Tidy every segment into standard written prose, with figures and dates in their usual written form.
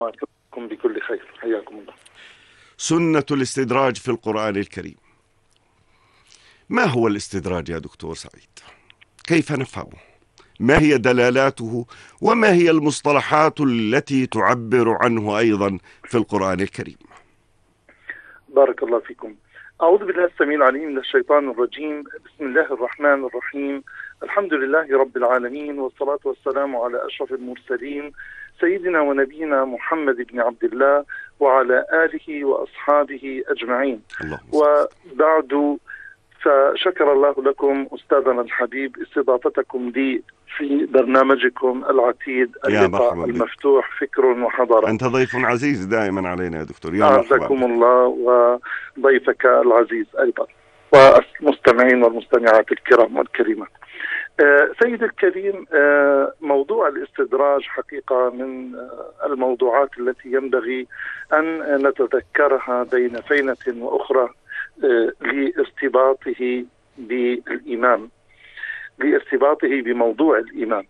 وأتمنىكم بكل خير. حياكم الله. سنة الاستدراج في القرآن الكريم. ما هو الاستدراج يا دكتور سعيد؟ كيف نفهمه؟ ما هي دلالاته؟ وما هي المصطلحات التي تعبر عنه أيضا في القرآن الكريم؟ بارك الله فيكم. أعوذ بالله السميع العليم من الشيطان الرجيم. بسم الله الرحمن الرحيم. الحمد لله رب العالمين، والصلاة والسلام على أشرف المرسلين سيدنا ونبينا محمد بن عبد الله وعلى آله وأصحابه أجمعين. وبعد، فشكر الله لكم أستاذنا الحبيب استضافتكم لي في برنامجكم العتيد اللقاء المفتوح فكر وحضارة. أنت ضيف عزيز دائما علينا يا دكتور. يا أعزكم الله وضيفك العزيز أيضا، والمستمعين والمستمعات الكرام والكريمات. سيد الكريم، موضوع الاستدراج حقيقة من الموضوعات التي ينبغي أن نتذكرها بين فينة وأخرى لارتباطه بالإيمان، لارتباطه بموضوع الإيمان.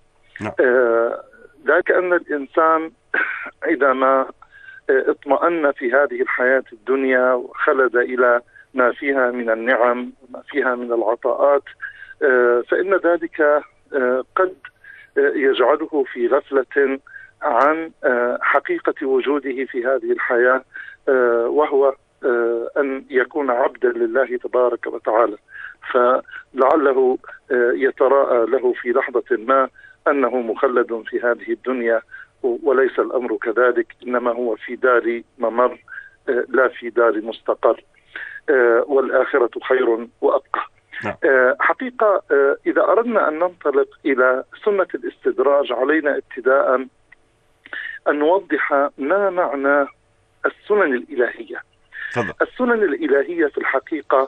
ذاك أن الإنسان إذا ما اطمأن في هذه الحياة الدنيا وخلد إلى ما فيها من النعم وما فيها من العطاءات، فإن ذلك قد يجعله في غفلة عن حقيقة وجوده في هذه الحياة، وهو أن يكون عبدا لله تبارك وتعالى. فلعله يتراءى له في لحظة ما أنه مخلد في هذه الدنيا، وليس الأمر كذلك، إنما هو في دار ممر لا في دار مستقر، والآخرة خير وأبقى. حقيقة إذا أردنا أن ننطلق إلى سنة الاستدراج، علينا ابتداء أن نوضح ما معنى السنن الإلهية. السنن الإلهية في الحقيقة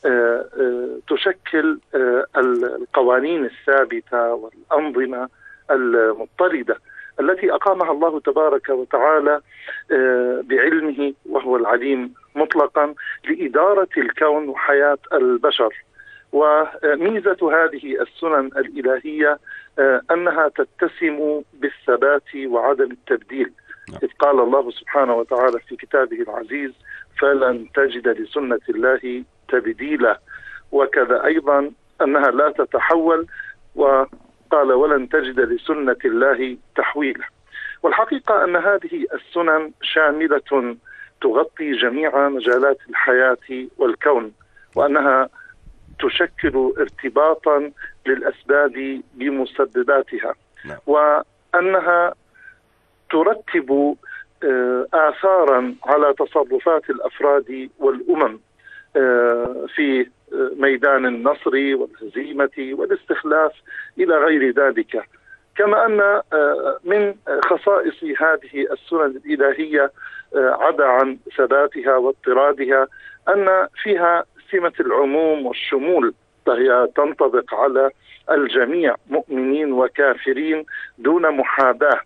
تشكل القوانين الثابتة والأنظمة المضطردة التي أقامها الله تبارك وتعالى بعلمه، وهو العليم مطلقا، لإدارة الكون وحياة البشر. وميزة هذه السنن الإلهية أنها تتسم بالثبات وعدم التبديل، إذ قال الله سبحانه وتعالى في كتابه العزيز: فلن تجد لسنة الله تبديلا. وكذا أيضا أنها لا تتحول، وقال: ولن تجد لسنة الله تحويلا. والحقيقة أن هذه السنن شاملة تغطي جميع مجالات الحياة والكون، وأنها تشكل ارتباطا للأسباب بمسبباتها، وأنها ترتب آثارا على تصرفات الأفراد والأمم في ميدان النصر والهزيمة والاستخلاف إلى غير ذلك. كما أن من خصائص هذه السنن الإلهية عدا عن ثباتها واضطرادها أن فيها سمة العموم والشمول، فهي تنطبق على الجميع مؤمنين وكافرين دون محاباة.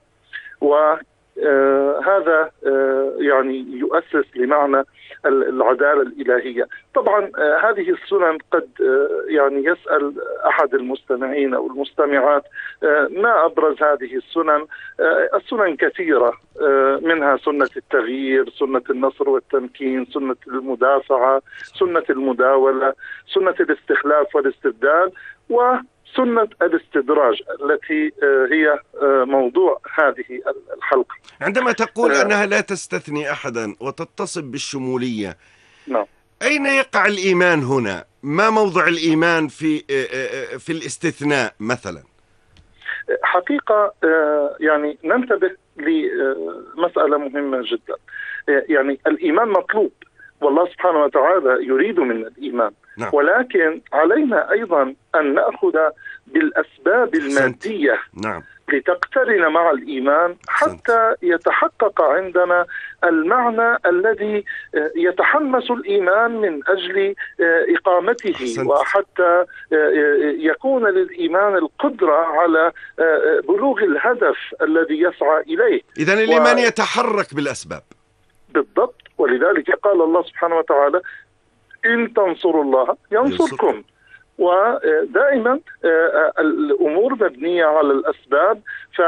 وهذا يعني يؤسس لمعنى العدالة الإلهية. طبعا هذه السنن قد يعني يسأل أحد المستمعين أو المستمعات ما أبرز هذه السنن. السنن كثيرة، منها سنة التغيير، سنة النصر والتمكين، سنة المدافعة، سنة المداولة، سنة الاستخلاف والاستبدال، وسنة الاستدراج التي هي موضوع هذه الحلقة. عندما تقول أنها لا تستثني أحدا وتتصف بالشمولية، أين يقع الإيمان هنا؟ ما موضع الإيمان في الاستثناء مثلا؟ حقيقة يعني ننتبه لمسألة مهمة جدا. يعني الإيمان مطلوب، والله سبحانه وتعالى يريد من الإيمان، ولكن علينا أيضا أن نأخذ بالأسباب المادية لتقترن مع الإيمان حتى يتحقق عندنا المعنى الذي يتحمس الإيمان من أجل إقامته، وحتى يكون للإيمان القدرة على بلوغ الهدف الذي يسعى إليه. إذن الإيمان يتحرك بالأسباب. بالضبط. ولذلك قال الله سبحانه وتعالى: إن تنصروا الله ينصركم ودائما الأمور مبنية على الأسباب،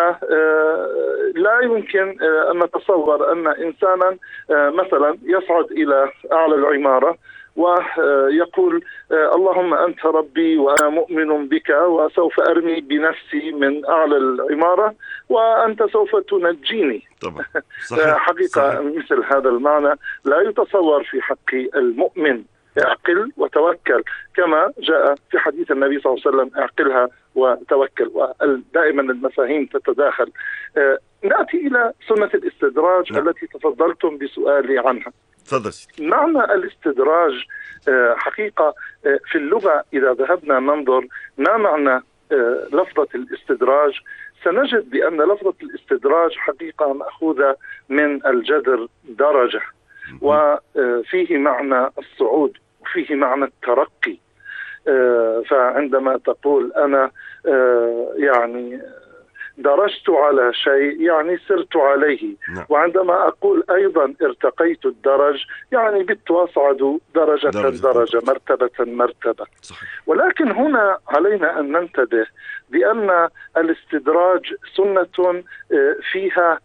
فلا يمكن أن نتصور أن إنسانا مثلا يصعد إلى أعلى العمارة ويقول اللهم أنت ربي وأنا مؤمن بك وسوف أرمي بنفسي من أعلى العمارة وأنت سوف تنجيني. طبعا. صحيح. حقيقة صحيح. مثل هذا المعنى لا يتصور في حق المؤمن. اعقل وتوكل كما جاء في حديث النبي صلى الله عليه وسلم، اعقلها وتوكل، ودائما المفاهيم تتداخل. نأتي إلى سنة الاستدراج التي تفضلتم بسؤالي عنها. تفضل. معنى الاستدراج حقيقة في اللغة إذا ذهبنا ننظر ما معنى لفظة الاستدراج، سنجد بأن لفظة الاستدراج حقيقة مأخوذة من الجذر درجة، وفيه معنى الصعود وفيه معنى الترقي. فعندما تقول أنا يعني درجت على شيء يعني سرت عليه، وعندما أقول أيضا ارتقيت الدرج يعني بت وأصعد درجة درجة مرتبة مرتبة. صحيح. ولكن هنا علينا أن ننتبه بأن الاستدراج سنة فيها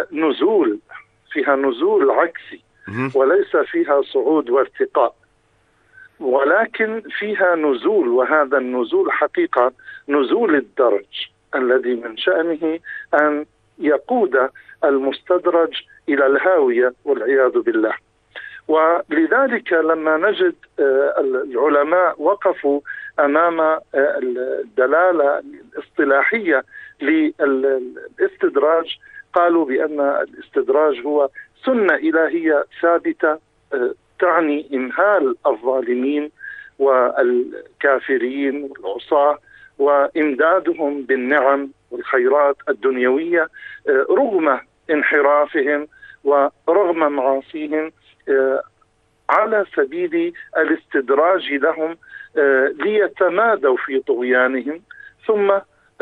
نزول عكسي، وليس فيها صعود وارتقاء، ولكن فيها نزول، وهذا النزول حقيقة نزول الدرج الذي من شأنه أن يقود المستدرج إلى الهاوية والعياذ بالله. ولذلك لما نجد العلماء وقفوا أمام الدلالة الاصطلاحية للاستدراج قالوا بأن الاستدراج هو سنة إلهية ثابتة تعني إمهال الظالمين والكافرين والعصاة وإمدادهم بالنعم والخيرات الدنيوية رغم انحرافهم ورغم معاصيهم، على سبيل الاستدراج لهم ليتمادوا في طغيانهم، ثم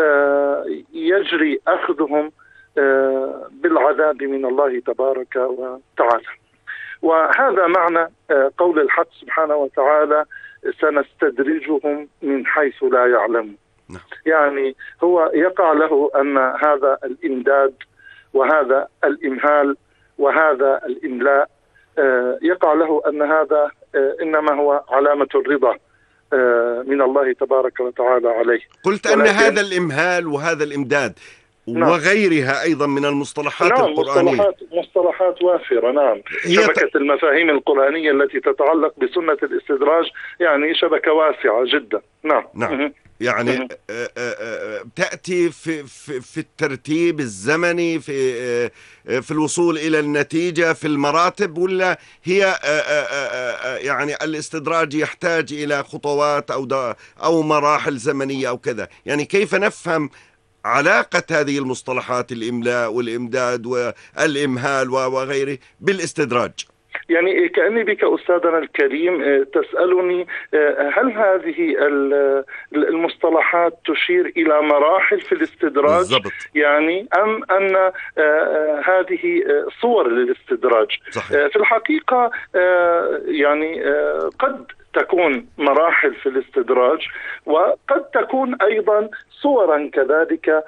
يجري أخذهم بالعذاب من الله تبارك وتعالى. وهذا معنى قول الحق سبحانه وتعالى سنستدرجهم من حيث لا يعلمون. يعني هو يقع له أن هذا الإمداد وهذا الإمهال وهذا الإملاء يقع له أن هذا إنما هو علامة الرضا من الله تبارك وتعالى عليه. قلت أن هذا الإمهال وهذا الإمداد وغيرها أيضا من المصطلحات القرآنية، مصطلحات وافرة. نعم، شبكة المفاهيم القرآنية التي تتعلق بسنة الاستدراج يعني شبكة واسعة جدا. نعم. يعني تأتي في الترتيب الزمني في الوصول إلى النتيجة في المراتب، ولا هي يعني الاستدراج يحتاج إلى خطوات أو مراحل زمنية أو كذا؟ يعني كيف نفهم علاقة هذه المصطلحات الإملاء والإمداد والإمهال وغيره بالاستدراج؟ يعني كأني بك أستاذنا الكريم تسألني هل هذه المصطلحات تشير إلى مراحل في الاستدراج بالضبط، يعني أم أن هذه صور للاستدراج؟ صحيح. في الحقيقة يعني قد تكون مراحل في الاستدراج وقد تكون أيضا صورا كذلك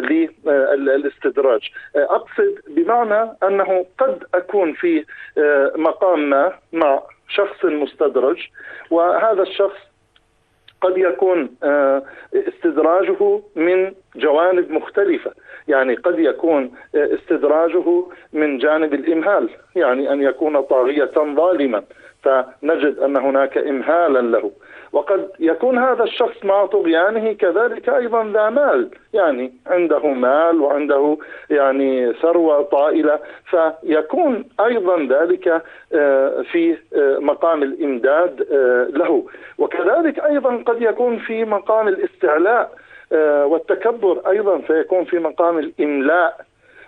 للاستدراج. أقصد بمعنى أنه قد أكون في مقام ما مع شخص مستدرج، وهذا الشخص قد يكون استدراجه من جوانب مختلفة. يعني قد يكون استدراجه من جانب الإمهال، يعني أن يكون طاغية ظالما فنجد أن هناك إمهالا له، وقد يكون هذا الشخص مع طغيانه كذلك أيضا ذا مال، يعني عنده مال وعنده يعني ثروة طائلة، فيكون أيضا ذلك في مقام الإمداد له. وكذلك أيضا قد يكون في مقام الاستعلاء والتكبر أيضا، فيكون في مقام الإملاء،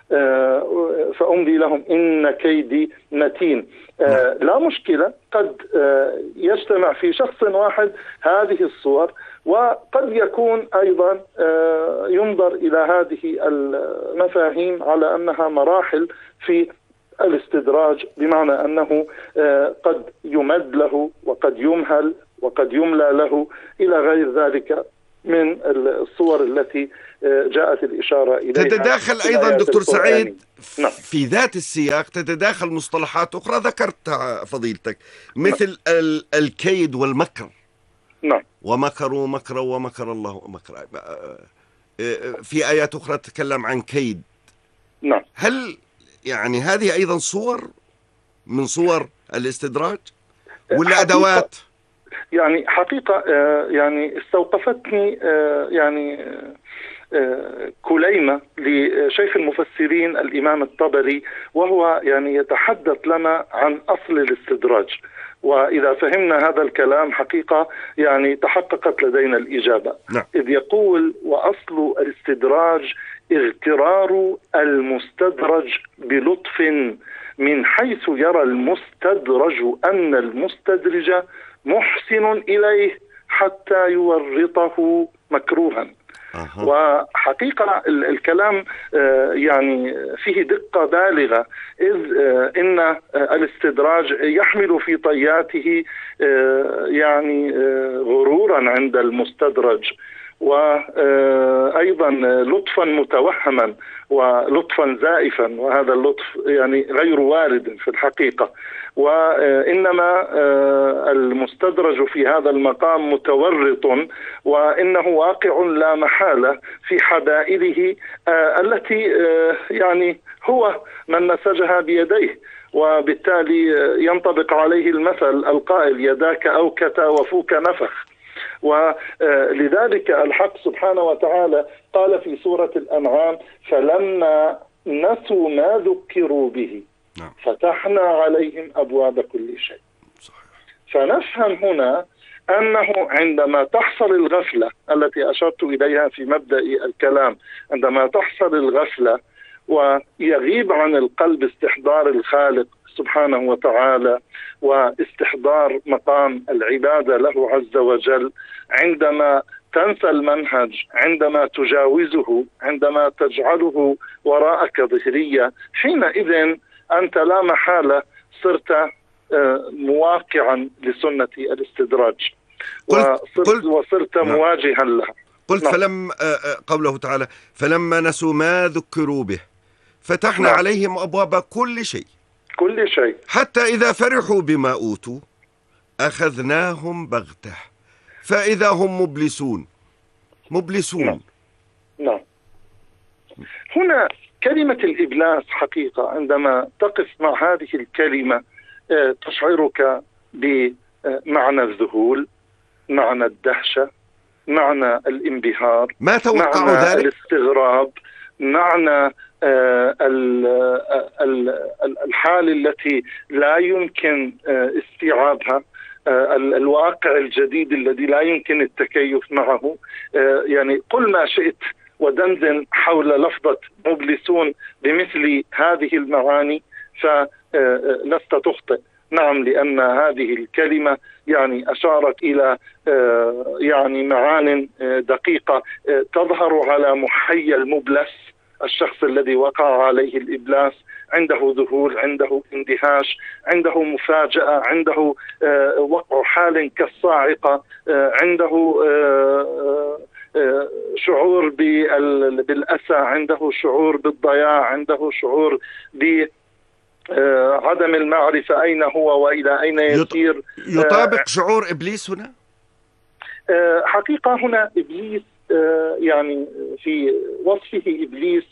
فأملي لهم إن كيدي متين. لا مشكلة، قد يجتمع في شخص واحد هذه الصور، وقد يكون أيضا ينظر إلى هذه المفاهيم على أنها مراحل في الاستدراج، بمعنى أنه قد يمد له وقد يمهل وقد يملى له إلى غير ذلك من الصور التي جاءت الإشارة إليها. تتداخل أيضا دكتور سعيد في ذات السياق، تتداخل مصطلحات أخرى ذكرتها فضيلتك، مثل الكيد والمكر. نعم. ومكروا مكرا ومكر الله مكرا. في آيات أخرى تتكلم عن كيد. نعم. هل يعني هذه أيضا صور من صور الاستدراج ولا أدوات؟ يعني حقيقة يعني استوقفتني يعني كليمة لشيخ المفسرين الإمام الطبري، وهو يعني يتحدث لنا عن أصل الاستدراج. وإذا فهمنا هذا الكلام حقيقة يعني تحققت لدينا الإجابة. نعم. إذ يقول: وأصل الاستدراج اغترار المستدرج بلطف من حيث يرى المستدرج أن المستدرج محسن إليه حتى يورطه مكروها. وحقيقة الكلام يعني فيه دقة بالغة، إذ إن الاستدراج يحمل في طياته يعني غرورا عند المستدرج، وأيضا لطفا متوهما ولطفا زائفا، وهذا اللطف يعني غير وارد في الحقيقة. وإنما المستدرج في هذا المقام متورط، وإنه واقع لا محالة في حبائله التي يعني هو من نسجها بيديه، وبالتالي ينطبق عليه المثل القائل: يداك أوكتا وفوك نفخ. ولذلك الحق سبحانه وتعالى قال في سورة الأنعام: فلما نسوا ما ذكروا به فتحنا عليهم أبواب كل شيء. فنفهم هنا أنه عندما تحصل الغفلة التي أشرت إليها في مبدأ الكلام، عندما تحصل الغفلة ويغيب عن القلب استحضار الخالق سبحانه وتعالى واستحضار مقام العبادة له عز وجل، عندما تنسى المنهج، عندما تجاوزه، عندما تجعله وراءك ظهرية، حينئذ أنت لا محالة صرت مواقعا لسنة الاستدراج وصرت مواجها لها. قلت قوله تعالى: فلما نسوا ما ذكروا به فتحنا عليهم أبواب كل شيء حتى إذا فرحوا بما أوتوا أخذناهم بغتة فإذا هم مبلسون. نعم. هنا كلمة الإبلاس حقيقة عندما تقف مع هذه الكلمة تشعرك بمعنى الذهول، معنى الدهشة، معنى الانبهار، ما توقع معنى ذلك؟ الاستغراب، معنى الحال التي لا يمكن استيعابها، الواقع الجديد الذي لا يمكن التكيف معه. يعني قل ما شئت ودندن حول لفظة مبلسون بمثل هذه المعاني فلست تخطئ. نعم، لأن هذه الكلمة يعني أشارت إلى يعني معان دقيقة تظهر على محيا المبلس، الشخص الذي وقع عليه الإبلاس، عنده ذهول، عنده اندهاش، عنده مفاجأة، عنده وقع حال كالصاعقة، عنده شعور بالأسى، عنده شعور بالضياع، عنده شعور بعدم المعرفة أين هو وإلى أين يسير. يطابق شعور إبليس هنا؟ حقيقة هنا إبليس يعني في وصفه إبليس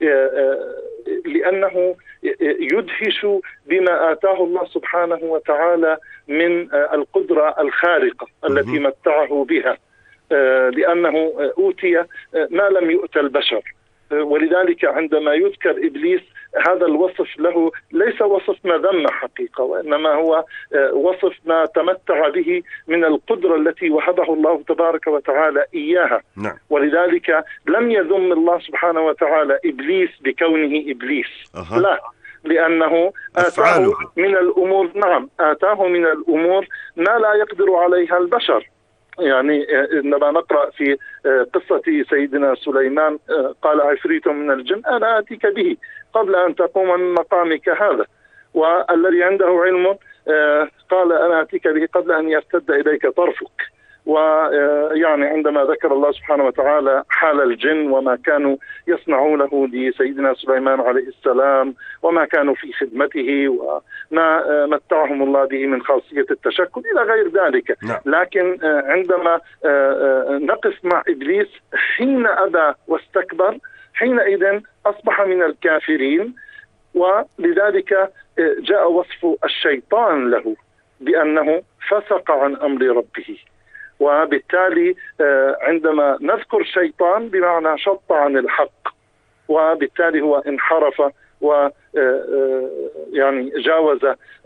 لأنه يدهش بما آتاه الله سبحانه وتعالى من القدرة الخارقة التي متعه بها، لأنه أوتي ما لم يؤت البشر. ولذلك عندما يذكر إبليس هذا الوصف له ليس وصف مذمة حقيقة، وإنما هو وصف ما تمتع به من القدرة التي وهبه الله تبارك وتعالى إياها. نعم. ولذلك لم يذم الله سبحانه وتعالى إبليس بكونه إبليس. لا، لأنه آتاه من الأمور، آتاه من الأمور ما لا يقدر عليها البشر. يعني عندما نقرأ في قصة سيدنا سليمان قال عفريت من الجن أنا آتيك به قبل أن تقوم من مقامك هذا. والذي عنده علم قال أنا أتيك به قبل أن يرتد إليك طرفك. ويعني عندما ذكر الله سبحانه وتعالى حال الجن وما كانوا يصنعونه لسيدنا سليمان عليه السلام وما كانوا في خدمته وما متعهم الله به من خاصية التشكل إلى غير ذلك. لكن عندما نقف مع إبليس حين أبى واستكبر، حينئذ أصبح من الكافرين، ولذلك جاء وصف الشيطان له بأنه فسق عن أمر ربه. وبالتالي عندما نذكر شيطان بمعنى شط عن الحق، وبالتالي هو انحرف و يعني جاوز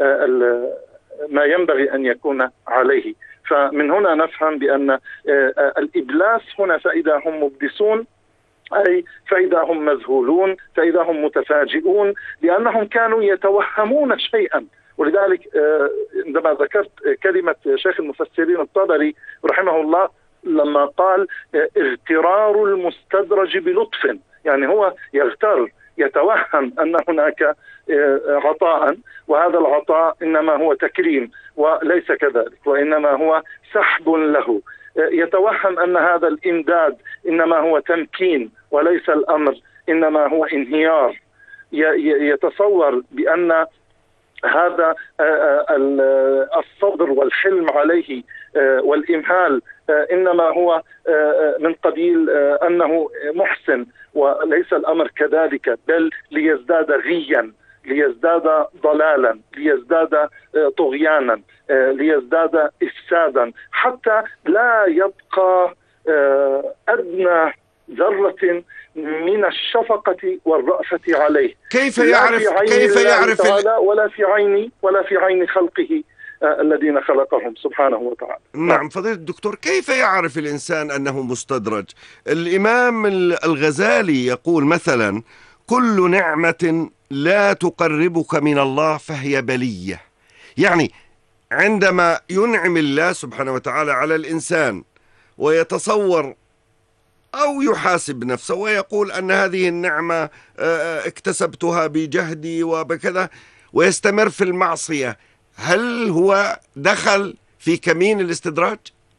ما ينبغي أن يكون عليه. فمن هنا نفهم بأن الإبلاس هنا فإذا هم مبلسون، أي فإذا هم مذهولون، فإذا هم متفاجئون، لأنهم كانوا يتوهمون شيئا. ولذلك عندما ذكرت كلمة شيخ المفسرين الطبري رحمه الله لما قال اغترار المستدرج بلطف، يعني هو يغتر، يتوهم أن هناك عطاء، وهذا العطاء إنما هو تكريم وليس كذلك، وإنما هو سحب له. يتوهم أن هذا الإمداد إنما هو تمكين وليس الأمر إنما هو انهيار. يتصور بأن هذا الصبر والحلم عليه والإمهال إنما هو من قبيل أنه محسن، وليس الأمر كذلك، بل ليزداد غيا، ليزداد ضلالا، ليزداد طغيانا، ليزداد إفسادا، حتى لا يبقى أدنى ذرة من الشفقة والرأفة عليه. كيف يعرف ولا في عين خلقه الذين خلقهم سبحانه وتعالى. نعم فضيلة الدكتور، كيف يعرف الإنسان أنه مستدرج؟ الإمام الغزالي يقول مثلا: كل نعمة لا تقربك من الله فهي بلية. يعني عندما ينعم الله سبحانه وتعالى على الإنسان ويتصور أو يحاسب نفسه ويقول أن هذه النعمة اكتسبتها بجهدي وبكذا، ويستمر في المعصية، هل هو دخل في كمين الاستدراج؟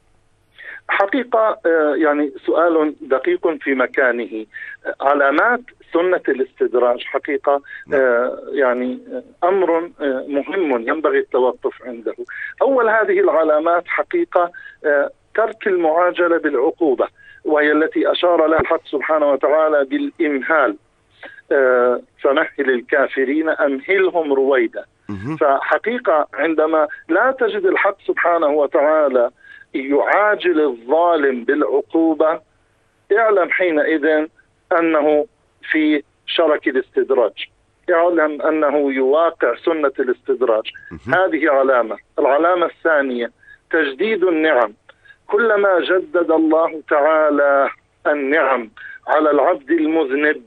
حقيقة يعني سؤال دقيق في مكانه. علامات سنة الاستدراج حقيقة يعني أمر مهم ينبغي التوقف عنده. أول هذه العلامات حقيقة ترك المعاجلة بالعقوبة، وهي التي أشار لها الحق سبحانه وتعالى بالإمهال. فمهل الكافرين أمهلهم رويدا. فحقيقة عندما لا تجد الحق سبحانه وتعالى يعاجل الظالم بالعقوبة، اعلم حينئذ أنه في شرك الاستدراج، اعلم أنه يواقع سنة الاستدراج. هذه علامة. العلامة الثانية تجديد النعم. كلما جدد الله تعالى النعم على العبد المذنب،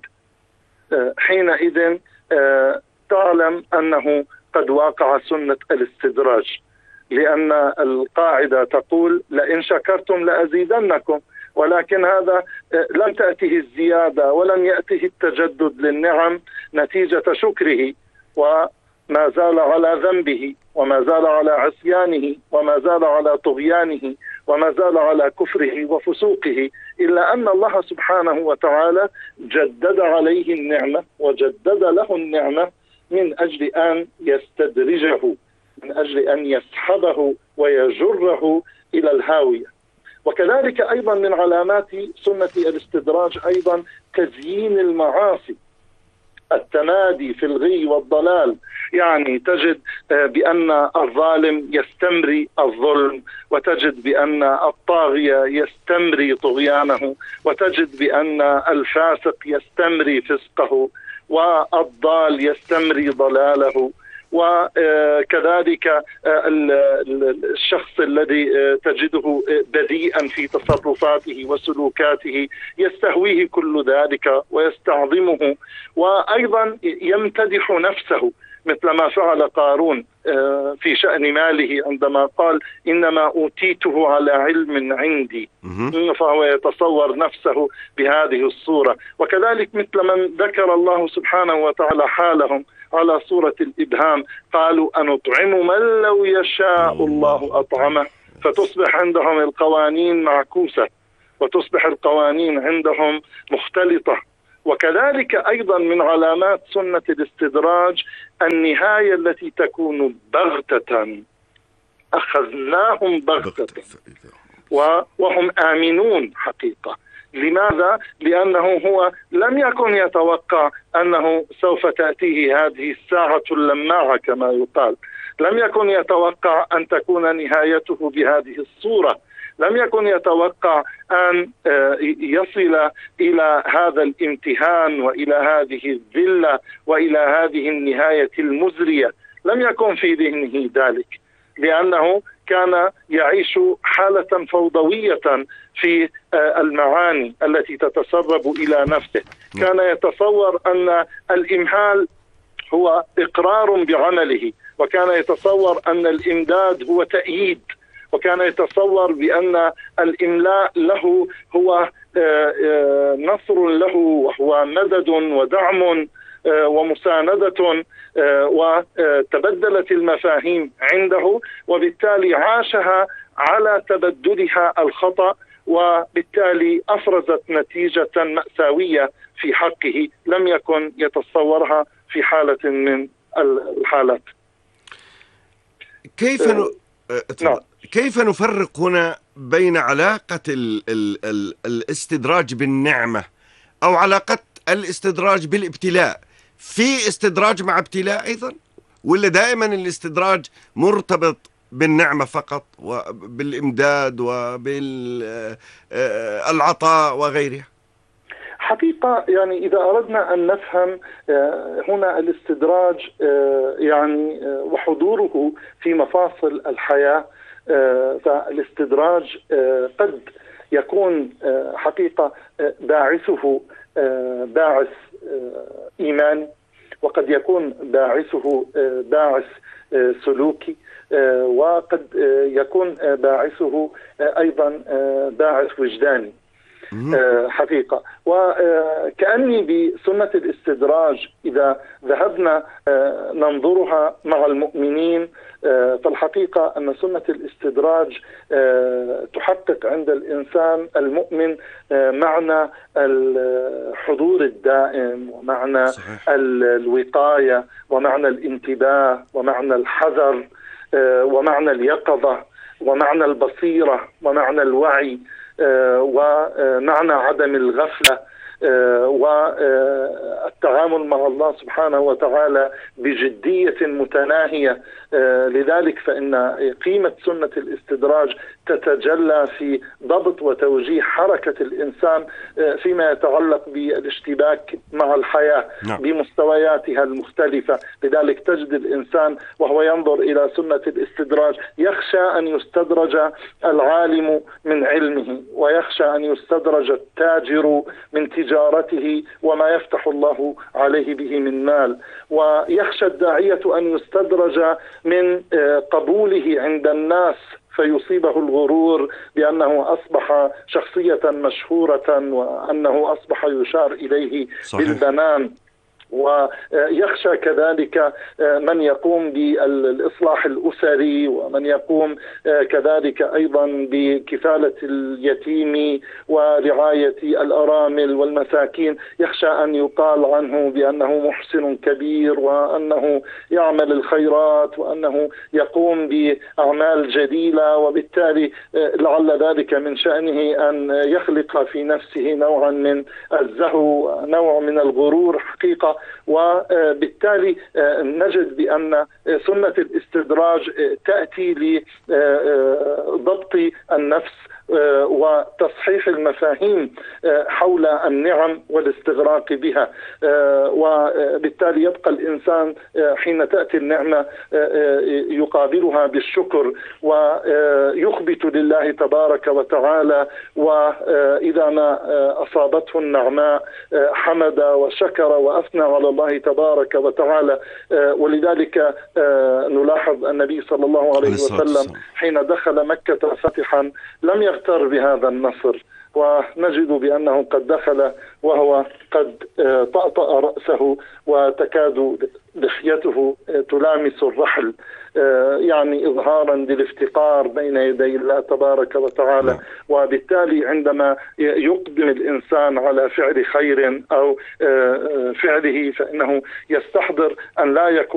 حينئذ تعلم أنه قد واقع سنة الاستدراج، لأن القاعدة تقول: لئن شكرتم لأزيدنكم. ولكن هذا لم تأته الزيادة ولم يأته التجدد للنعم نتيجة شكره، وما زال على ذنبه، وما زال على عصيانه، وما زال على طغيانه، وما زال على كفره وفسوقه، إلا أن الله سبحانه وتعالى جدد عليه النعمة وجدد له النعمة من أجل أن يستدرجه، من أجل أن يسحبه ويجره إلى الهاوية. وكذلك أيضا من علامات سنة الاستدراج أيضا تزيين المعاصي، التمادي في الغي والضلال. يعني تجد بأن الظالم يستمري الظلم، وتجد بأن الطاغية يستمري طغيانه، وتجد بأن الفاسق يستمري فسقه، والضال يستمري ضلاله. وكذلك الشخص الذي تجده بديئا في تصرفاته وسلوكاته يستهويه كل ذلك ويستعظمه، وأيضا يمتدح نفسه مثل ما فعل قارون في شأن ماله عندما قال: إنما أوتيته على علم عندي، فهو يتصور نفسه بهذه الصورة. وكذلك مثل من ذكر الله سبحانه وتعالى حالهم على صورة الإبهام. قالوا أنطعم من لو يشاء الله أطعمه، فتصبح عندهم القوانين معكوسة وتصبح القوانين عندهم مختلطة. وكذلك أيضا من علامات سنة الاستدراج النهاية التي تكون بغتة، أخذناهم بغتة وهم آمنون حقيقة. لماذا؟ لأنه هو لم يكن يتوقع أنه سوف تأتيه هذه الساعة اللماعة كما يقال، لم يكن يتوقع أن تكون نهايته بهذه الصورة، لم يكن يتوقع أن يصل إلى هذا الامتهان وإلى هذه الذلة وإلى هذه النهاية المزرية، لم يكن في ذهنه ذلك، لأنه كان يعيش حالة فوضوية في المعاني التي تتسرب إلى نفسه. كان يتصور أن الإمهال هو إقرار بعمله، وكان يتصور أن الإمداد هو تأييد، وكان يتصور بأن الإملاء له هو نصر له وهو مدد ودعم ومساندة. وتبدلت المفاهيم عنده، وبالتالي عاشها على تبدلها الخطأ، وبالتالي أفرزت نتيجة مأساوية في حقه لم يكن يتصورها في حالة من الحالات. كيف نفرق هنا بين علاقة الاستدراج بالنعمة أو علاقة الاستدراج بالابتلاء؟ في استدراج مع ابتلاء أيضا، ولا دائما الاستدراج مرتبط بالنعمة فقط وبالإمداد وبالعطاء وغيرها؟ حقيقة يعني إذا أردنا أن نفهم هنا الاستدراج يعني وحضوره في مفاصل الحياة، فالاستدراج قد يكون حقيقة باعثه باعث إيماني، وقد يكون باعثه باعث سلوكي، وقد يكون باعثه أيضا باعث وجداني حقيقة. وكأني بسنة الاستدراج إذا ذهبنا ننظرها مع المؤمنين، فالحقيقة أن سنة الاستدراج تحقق عند الإنسان المؤمن معنى الحضور الدائم، ومعنى الوقاية، ومعنى الانتباه، ومعنى الحذر، ومعنى اليقظة، ومعنى البصيرة، ومعنى الوعي، ومعنى عدم الغفلة، والتعامل مع الله سبحانه وتعالى بجدية متناهية. لذلك فإن قيمة سنة الاستدراج تتجلى في ضبط وتوجيه حركة الإنسان فيما يتعلق بالاشتباك مع الحياة بمستوياتها المختلفة. لذلك تجد الإنسان وهو ينظر إلى سنة الاستدراج يخشى أن يستدرج العالم من علمه، ويخشى أن يستدرج التاجر من تجارته وما يفتح الله عليه به من مال، ويخشى الداعية أن يستدرج من قبوله عند الناس فيصيبه الغرور بأنه أصبح شخصية مشهورة، وأنه أصبح يشار إليه بالبنان. ويخشى كذلك من يقوم بالإصلاح الأسري، ومن يقوم كذلك أيضا بكفالة اليتيم ورعاية الأرامل والمساكين، يخشى أن يقال عنه بأنه محسن كبير، وأنه يعمل الخيرات، وأنه يقوم بأعمال جليلة، وبالتالي لعل ذلك من شأنه أن يخلق في نفسه نوعا من الزهو، نوع من الغرور حقيقة. وبالتالي نجد بأن سنة الاستدراج تأتي لضبط النفس وتصحيح المفاهيم حول النعم والاستغراق بها، وبالتالي يبقى الإنسان حين تأتي النعمة يقابلها بالشكر ويخبت لله تبارك وتعالى، وإذا ما أصابته النعماء حمد وشكر وأثنى على الله تبارك وتعالى. ولذلك نلاحظ النبي صلى الله عليه وسلم حين دخل مكة فتحا لم يغتر بهذا النصر، ونجد بأنه قد دخل وهو قد طأطأ رأسه وتكاد لحيته تلامس الرحل، يعني إظهارا للافتقار بين يدي الله تبارك وتعالى. وبالتالي عندما يقدم الإنسان على فعل خير أو فعله فإنه يستحضر أن لا يكون